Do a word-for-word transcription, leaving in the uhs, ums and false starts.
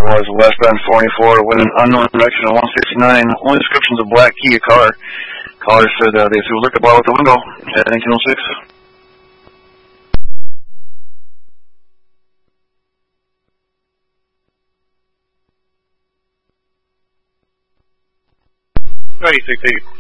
was westbound forty-four with an unknown direction of one sixty-nine. Only descriptions of black Kia car. Caller said uh, they threw a liquor bottle out the window at nineteen oh six. ninety-six eight.